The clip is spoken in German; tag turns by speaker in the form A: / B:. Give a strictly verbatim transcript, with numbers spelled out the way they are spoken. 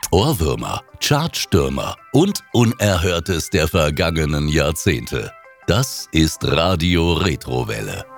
A: Ohrwürmer, Chartstürmer und Unerhörtes der vergangenen Jahrzehnte. Das ist Radio Retrowelle.